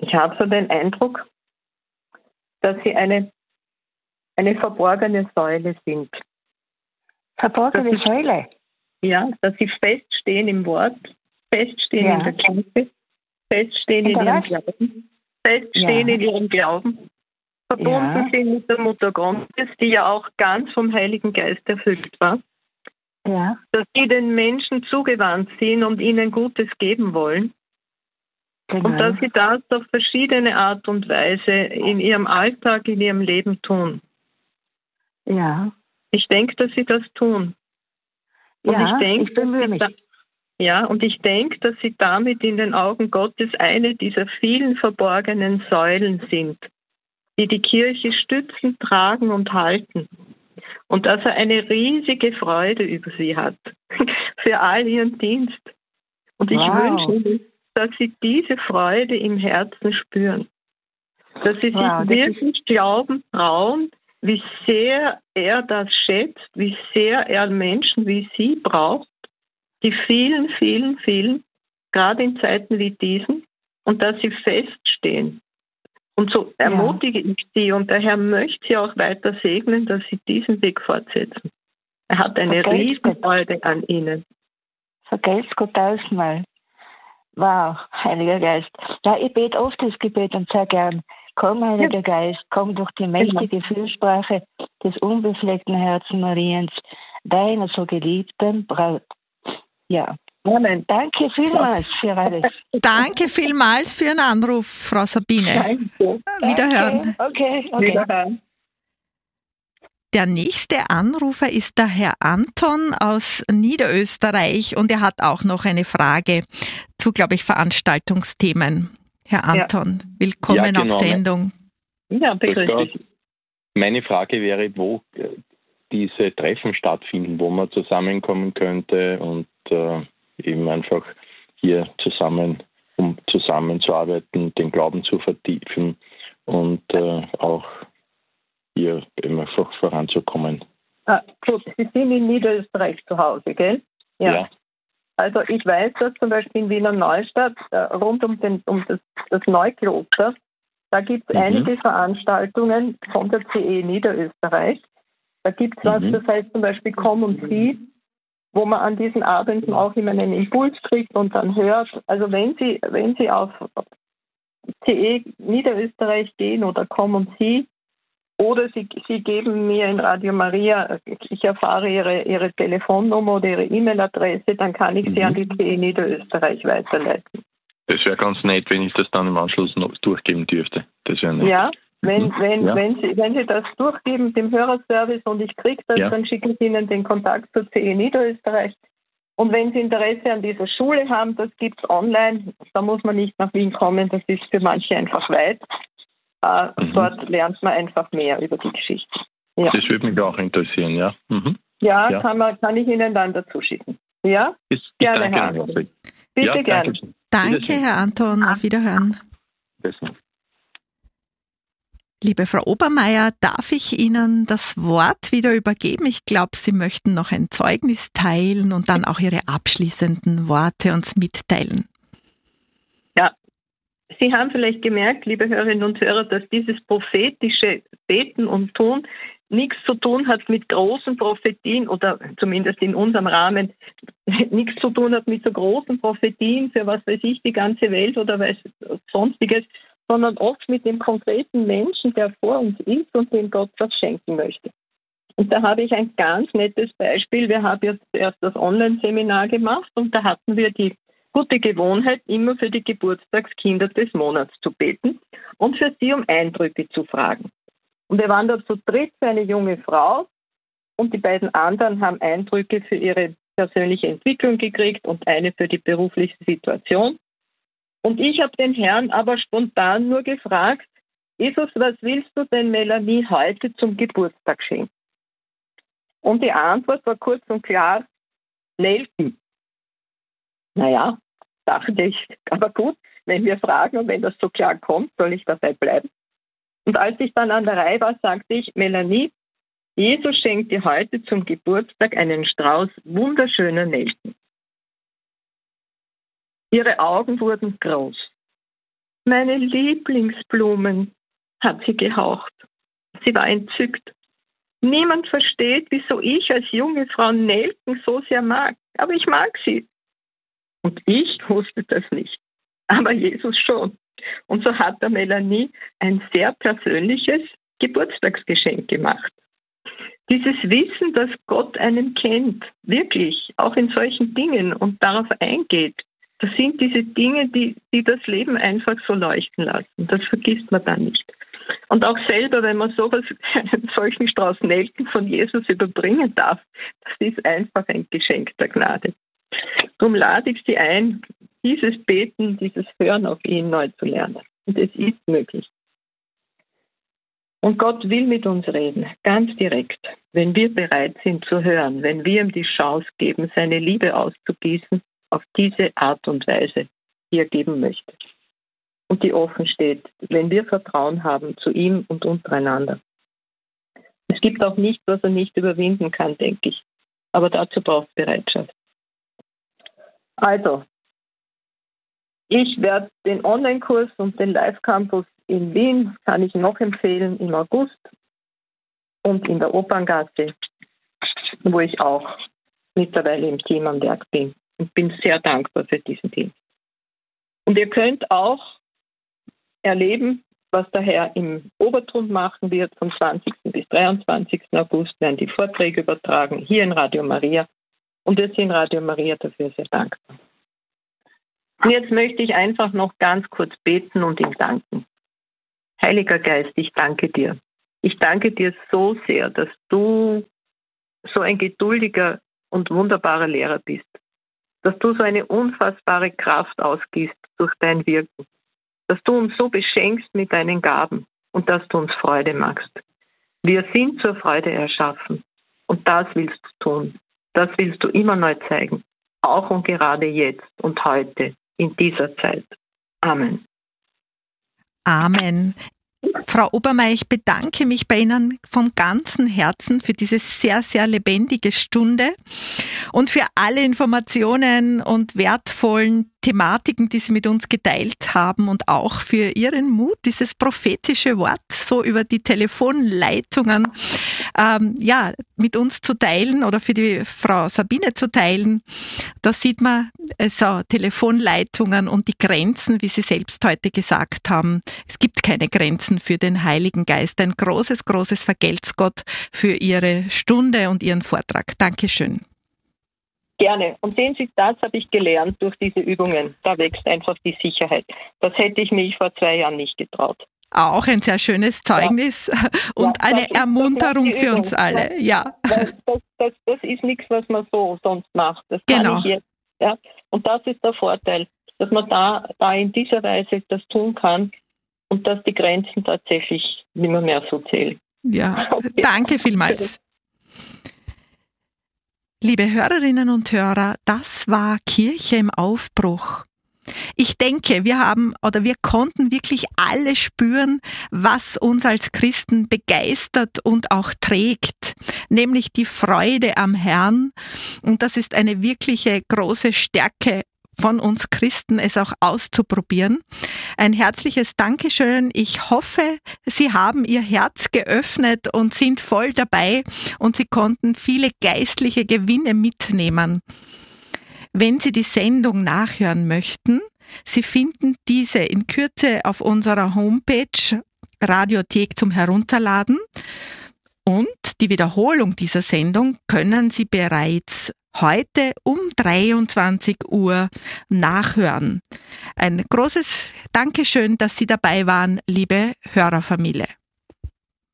Ich habe so den Eindruck, dass sie eine verborgene Säule sind. Verborgene Säule? Ja, dass sie feststehen im Wort, feststehen in der Kirche, feststehen in ihrem Glauben, feststehen in ihrem Glauben, verbunden sind mit der Mutter Gottes, die ja auch ganz vom Heiligen Geist erfüllt war. Ja. Dass sie den Menschen zugewandt sind und ihnen Gutes geben wollen. Genau. Und dass sie das auf verschiedene Art und Weise in ihrem Alltag, in ihrem Leben tun. Ja. Ich denke, dass sie das tun. Und ich bemühe mich. Und ich denke, dass sie damit in den Augen Gottes eine dieser vielen verborgenen Säulen sind, die die Kirche stützen, tragen und halten. Und dass er eine riesige Freude über sie hat, für all ihren Dienst. Und ich wünsche mir, dass sie diese Freude im Herzen spüren. Dass sie sich wirklich glauben, trauen, wie sehr er das schätzt, wie sehr er Menschen wie sie braucht, die vielen, vielen, vielen, gerade in Zeiten wie diesen, und dass sie feststehen. Und so ermutige ich sie, und der Herr möchte sie auch weiter segnen, dass sie diesen Weg fortsetzen. Er hat eine riesige Freude an ihnen. Vergelt's Gott tausendmal. Wow, Heiliger Geist. Ja, ich bete oft das Gebet und sehr gern, komm, Heiliger Geist, komm durch die mächtige Fürsprache des unbefleckten Herzen Mariens, deiner so geliebten Braut. Ja. Amen. Danke vielmals für alles. Danke vielmals für Ihren Anruf, Frau Sabine. Danke. Wiederhören. Okay. Wiederhören. Der nächste Anrufer ist der Herr Anton aus Niederösterreich und er hat auch noch eine Frage zu, glaube ich, Veranstaltungsthemen. Herr Anton, willkommen auf Sendung. Ja, bitte. Meine Frage wäre, wo diese Treffen stattfinden, wo man zusammenkommen könnte und eben einfach hier um zusammenzuarbeiten, den Glauben zu vertiefen und auch hier eben einfach voranzukommen. Gut, Sie sind in Niederösterreich zu Hause, gell? Ja. Also ich weiß, dass zum Beispiel in Wiener Neustadt rund um das Neukloster, da gibt es einige Veranstaltungen von der CE Niederösterreich. Da gibt es was, das heißt zum Beispiel Komm und Sieh, wo man an diesen Abenden auch immer einen Impuls kriegt und dann hört. Also wenn Sie auf CE Niederösterreich gehen oder Komm und Sieh, oder Sie geben mir in Radio Maria, ich erfahre Ihre Telefonnummer oder Ihre E-Mail-Adresse, dann kann ich Sie an die CE Niederösterreich weiterleiten. Das wäre ganz nett, wenn ich das dann im Anschluss noch durchgeben dürfte. Das wäre nett. Ja, wenn Sie das durchgeben dem Hörerservice und ich kriege das, dann schicke ich Ihnen den Kontakt zur CE Niederösterreich. Und wenn Sie Interesse an dieser Schule haben, das gibt es online, da muss man nicht nach Wien kommen, das ist für manche einfach weit. Dort lernt man einfach mehr über die Geschichte. Ja. Das würde mich auch interessieren, ja. Ja. Kann ich Ihnen dann dazu schicken. Ja? Gerne, Herr Anton. Bitte gerne. Danke, Herr Anton. Auf Wiederhören. Liebe Frau Obermeier, darf ich Ihnen das Wort wieder übergeben? Ich glaube, Sie möchten noch ein Zeugnis teilen und dann auch Ihre abschließenden Worte uns mitteilen. Ja. Sie haben vielleicht gemerkt, liebe Hörerinnen und Hörer, dass dieses prophetische Beten und Tun nichts zu tun hat mit großen Prophetien oder zumindest in unserem Rahmen nichts zu tun hat mit so großen Prophetien für was weiß ich, die ganze Welt oder was sonstiges, sondern oft mit dem konkreten Menschen, der vor uns ist und dem Gott was schenken möchte. Und da habe ich ein ganz nettes Beispiel. Wir haben jetzt erst das Online-Seminar gemacht und da hatten wir die gute Gewohnheit, immer für die Geburtstagskinder des Monats zu beten und für sie um Eindrücke zu fragen. Und wir waren da zu dritt für eine junge Frau und die beiden anderen haben Eindrücke für ihre persönliche Entwicklung gekriegt und eine für die berufliche Situation. Und ich habe den Herrn aber spontan nur gefragt, Jesus, was willst du denn Melanie heute zum Geburtstag schenken? Und die Antwort war kurz und klar, Nelken. Naja, dachte ich, aber gut, wenn wir fragen und wenn das so klar kommt, soll ich dabei bleiben. Und als ich dann an der Reihe war, sagte ich, Melanie, Jesus schenkt dir heute zum Geburtstag einen Strauß wunderschöner Nelken. Ihre Augen wurden groß. Meine Lieblingsblumen, hat sie gehaucht. Sie war entzückt. Niemand versteht, wieso ich als junge Frau Nelken so sehr mag. Aber ich mag sie. Und ich wusste das nicht. Aber Jesus schon. Und so hat der Melanie ein sehr persönliches Geburtstagsgeschenk gemacht. Dieses Wissen, dass Gott einen kennt, wirklich, auch in solchen Dingen und darauf eingeht, das sind diese Dinge, die das Leben einfach so leuchten lassen. Das vergisst man dann nicht. Und auch selber, wenn man sowas, einen solchen Strauß Nelken von Jesus überbringen darf, das ist einfach ein Geschenk der Gnade. Darum lade ich Sie ein, dieses Beten, dieses Hören auf ihn neu zu lernen. Und es ist möglich. Und Gott will mit uns reden, ganz direkt, wenn wir bereit sind zu hören, wenn wir ihm die Chance geben, seine Liebe auszugießen, auf diese Art und Weise, die er geben möchte. Und die offen steht, wenn wir Vertrauen haben zu ihm und untereinander. Es gibt auch nichts, was er nicht überwinden kann, denke ich. Aber dazu braucht es Bereitschaft. Also, ich werde den Online-Kurs und den Live-Campus in Wien, kann ich noch empfehlen, im August und in der Operngasse, wo ich auch mittlerweile im Team am Werk bin. Und bin sehr dankbar für diesen Dienst. Und ihr könnt auch erleben, was der Herr im Obertrund machen wird. Vom 20. bis 23. August werden die Vorträge übertragen, hier in Radio Maria. Und wir sind Radio Maria dafür sehr dankbar. Und jetzt möchte ich einfach noch ganz kurz beten und ihm danken. Heiliger Geist, ich danke dir. Ich danke dir so sehr, dass du so ein geduldiger und wunderbarer Lehrer bist. Dass du so eine unfassbare Kraft ausgießt durch dein Wirken. Dass du uns so beschenkst mit deinen Gaben und dass du uns Freude machst. Wir sind zur Freude erschaffen und das willst du tun. Das willst du immer neu zeigen. Auch und gerade jetzt und heute, in dieser Zeit. Amen. Amen. Frau Obermeier, ich bedanke mich bei Ihnen vom ganzen Herzen für diese sehr, sehr lebendige Stunde und für alle Informationen und wertvollen Thematiken, die Sie mit uns geteilt haben und auch für Ihren Mut, dieses prophetische Wort so über die Telefonleitungen mit uns zu teilen oder für die Frau Sabine zu teilen. Da sieht man so Telefonleitungen und die Grenzen, wie Sie selbst heute gesagt haben. Es gibt keine Grenzen für den Heiligen Geist. Ein großes, großes Vergelt's Gott für Ihre Stunde und Ihren Vortrag. Dankeschön. Gerne. Und sehen Sie, das habe ich gelernt durch diese Übungen. Da wächst einfach die Sicherheit. Das hätte ich mich vor 2 Jahren nicht getraut. Auch ein sehr schönes Zeugnis und eine Ermunterung für uns alle. Ja. Das ist nichts, was man so sonst macht. Das kann ich jetzt. Ja. Und das ist der Vorteil, dass man da in dieser Weise das tun kann und dass die Grenzen tatsächlich nicht mehr so zählen. Ja, okay. Danke vielmals. Liebe Hörerinnen und Hörer, das war Kirche im Aufbruch. Ich denke, wir konnten wirklich alle spüren, was uns als Christen begeistert und auch trägt, nämlich die Freude am Herrn. Und das ist eine wirkliche große Stärke von uns Christen, es auch auszuprobieren. Ein herzliches Dankeschön. Ich hoffe, Sie haben Ihr Herz geöffnet und sind voll dabei und Sie konnten viele geistliche Gewinne mitnehmen. Wenn Sie die Sendung nachhören möchten, Sie finden diese in Kürze auf unserer Homepage Radiothek zum Herunterladen und die Wiederholung dieser Sendung können Sie bereits heute um 23 Uhr nachhören. Ein großes Dankeschön, dass Sie dabei waren, liebe Hörerfamilie.